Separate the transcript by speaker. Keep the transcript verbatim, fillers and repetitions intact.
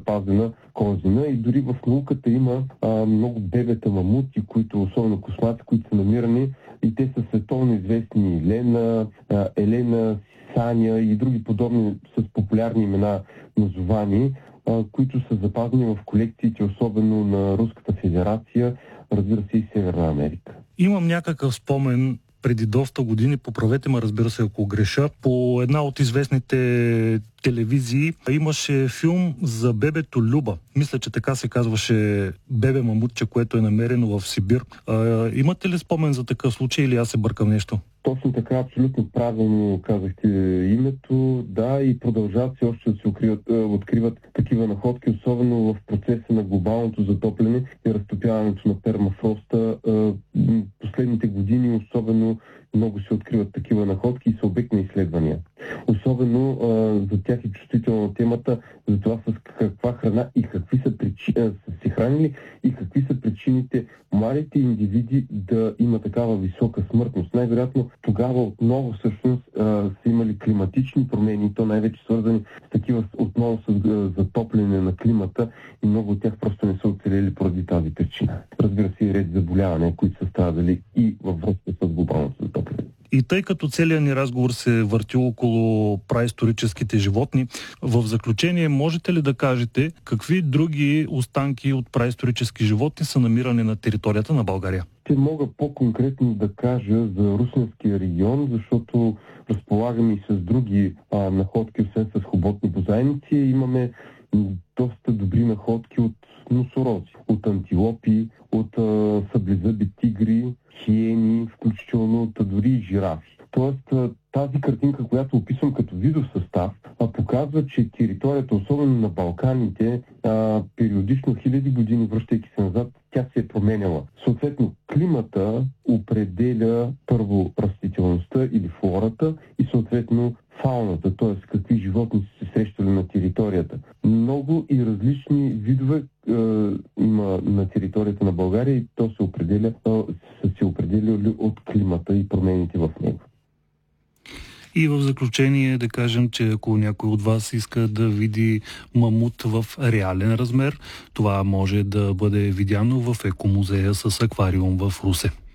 Speaker 1: запазена козина и дори в науката има а, много бебета мамути, които, особено космати, които са намирани и те са световно известни. Елена, а, Елена, Саня и други подобни с популярни имена назовани, а, които са запазени в колекциите, особено на Руската федерация, разбира се и Северна Америка.
Speaker 2: Имам някакъв спомен преди доста години, поправете ме, разбира се, ако греша, по една от известните телевизии имаше филм за бебето Люба. Мисля, че така се казваше бебе мамутче, което е намерено в Сибир. А, имате ли спомен за такъв случай или аз се бъркам нещо?
Speaker 1: Точно така, абсолютно правилно казахте името. Да, и продължават се още да се откриват, откриват такива находки, особено в процеса на глобалното затопляне и разтопяването на пермафроста. Последните години особено много се откриват такива находки и са обект на изследвания. Особено а, за тях е чувствителна темата за това с каква храна и какви са причини, са се хранили и какви са причините младите индивиди да има такава висока смъртност. Най-вероятно тогава отново всъщност а, са имали климатични промени, то най-вече свързани с такива отново с а, затопляне на климата и много от тях просто не са оцелели поради тази причина. Разбира се и ред заболявания, които са страдали и във връзка с глобалното затопляне.
Speaker 2: И тъй като целият ни разговор се върти около праисторическите животни, в заключение можете ли да кажете какви други останки от праисторически животни са намирани на територията на България?
Speaker 1: Ще мога по-конкретно да кажа за Русенския регион, защото разполагаме и с други а, находки, освен с хоботни бозайници. Имаме доста добри находки от носорози, от антилопи, от а, съблезъби тигри, хиени, включително от дори и жирафи. Тоест тази картинка, която описвам като видов състав, а, показва, че територията, особено на Балканите, а, периодично хиляди години, връщайки се назад, тя се е променяла. Съответно, климата определя първо растителността или флората и съответно фауната, т.е. какви животни са се срещали на територията. Много и различни видове е, има на територията на България и то се определя, е, са се определяли от климата и промените в него.
Speaker 2: И в заключение да кажем, че ако някой от вас иска да види мамут в реален размер, това може да бъде видяно в Екомузея с аквариум в Русе.